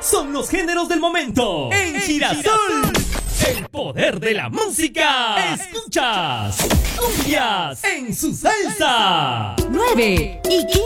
son los géneros del momento. En Girasol, el poder de la música. Escuchas cumbias en su salsa. 9 y 15